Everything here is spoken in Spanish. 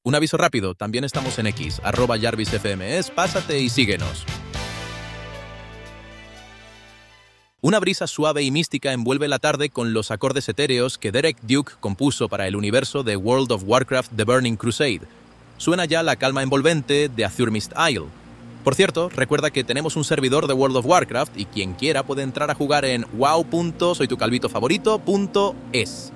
Un aviso rápido, también estamos en X, @JarvisFMS, pásate y síguenos. Una brisa suave y mística envuelve la tarde con los acordes etéreos que Derek Duke compuso para el universo de World of Warcraft The Burning Crusade. Suena ya la calma envolvente de Azure Mist Isle. Por cierto, recuerda que tenemos un servidor de World of Warcraft y quien quiera puede entrar a jugar en wow.soytucalvitofavorito.es.